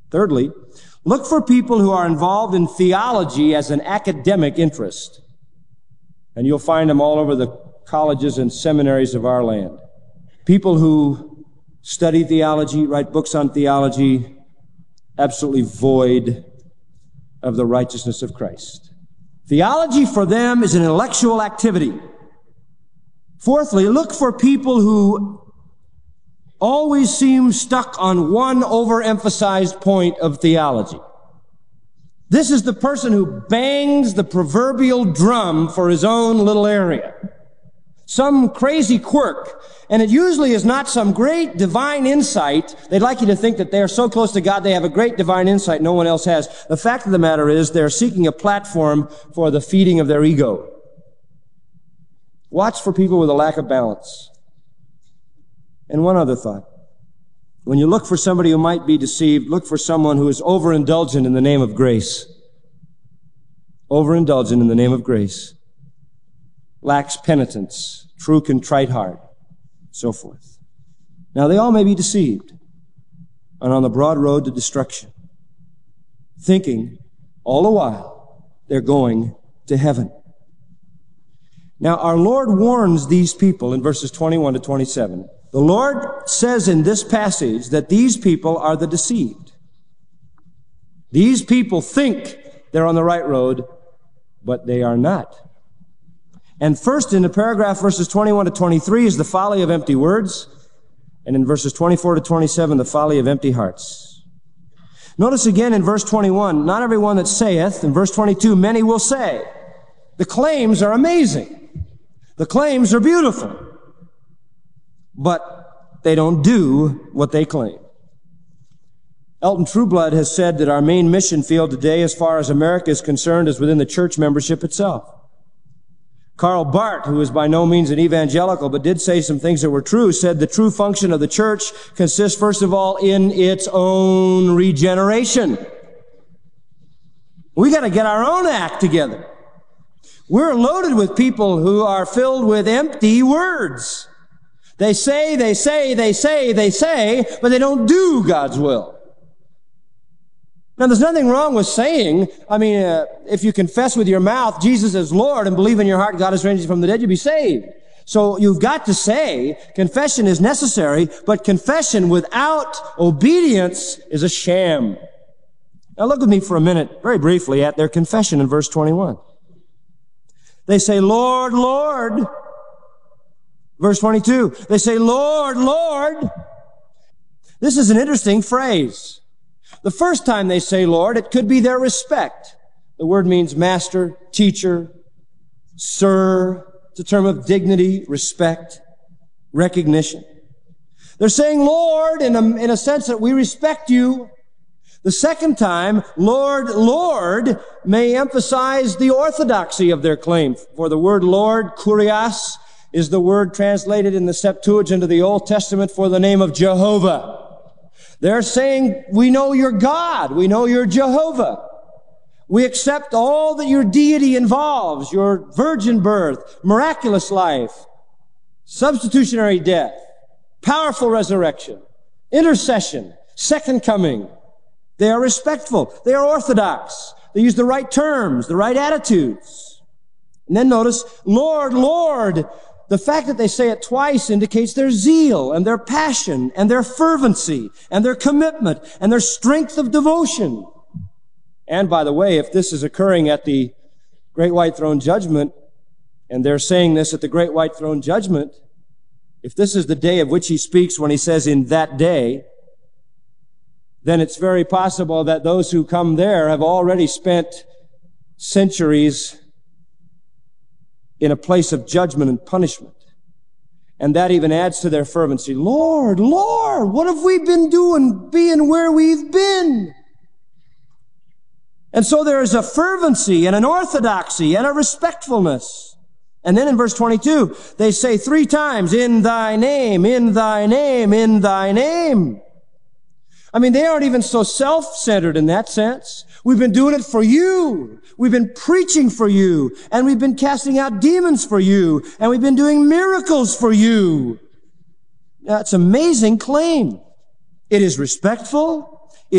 Thirdly, look for people who are involved in theology as an academic interest. And you'll find them all over the colleges and seminaries of our land. People who study theology, write books on theology, absolutely void of the righteousness of Christ. Theology for them is an intellectual activity. Fourthly, look for people who always seem stuck on one overemphasized point of theology. This is the person who bangs the proverbial drum for his own little area. Some crazy quirk, and it usually is not some great divine insight. They'd like you to think that they are so close to God, they have a great divine insight no one else has. The fact of the matter is they're seeking a platform for the feeding of their ego. Watch for people with a lack of balance. And one other thought. When you look for somebody who might be deceived, look for someone who is overindulgent in the name of grace. Overindulgent in the name of grace. Lacks penitence, true contrite heart, so forth. Now they all may be deceived and on the broad road to destruction, thinking all the while they're going to heaven. Now our Lord warns these people in verses 21 to 27. The Lord says in this passage that these people are the deceived. These people think they're on the right road, but they are not. And first in the paragraph verses 21 to 23 is the folly of empty words, and in verses 24 to 27, the folly of empty hearts. Notice again in verse 21, not everyone that saith, in verse 22, many will say. The claims are amazing. The claims are beautiful. But they don't do what they claim. Elton Trueblood has said that our main mission field today, as far as America is concerned, is within the church membership itself. Karl Barth, who is by no means an evangelical, but did say some things that were true, said the true function of the church consists, first of all, in its own regeneration. We got to get our own act together. We're loaded with people who are filled with empty words. They say, but they don't do God's will. Now, there's nothing wrong with saying, if you confess with your mouth Jesus is Lord and believe in your heart God has raised him from the dead, you'll be saved. So you've got to say confession is necessary, but confession without obedience is a sham. Now look with me for a minute, very briefly, at their confession in verse 21. They say, Lord, Lord. Verse 22, they say, Lord, Lord. This is an interesting phrase. The first time they say Lord, it could be their respect. The word means master, teacher, sir. It's a term of dignity, respect, recognition. They're saying Lord in a sense that we respect you. The second time, Lord, Lord, may emphasize the orthodoxy of their claim. For the word Lord, kurios, is the word translated in the Septuagint of the Old Testament for the name of Jehovah. They're saying, we know you're God. We know you're Jehovah. We accept all that your deity involves, your virgin birth, miraculous life, substitutionary death, powerful resurrection, intercession, second coming. They are respectful. They are orthodox. They use the right terms, the right attitudes. And then notice, Lord, Lord. The fact that they say it twice indicates their zeal and their passion and their fervency and their commitment and their strength of devotion. And by the way, if this is occurring at the Great White Throne Judgment, and they're saying this at the Great White Throne Judgment, if this is the day of which he speaks when he says in that day, then it's very possible that those who come there have already spent centuries in a place of judgment and punishment. And that even adds to their fervency. Lord, Lord, what have we been doing being where we've been? And so there is a fervency and an orthodoxy and a respectfulness. And then in verse 22, they say 3 times, in thy name, in thy name, in thy name. They aren't even so self-centered in that sense. We've been doing it for you. We've been preaching for you. And we've been casting out demons for you. And we've been doing miracles for you. That's an amazing claim. It is respectful.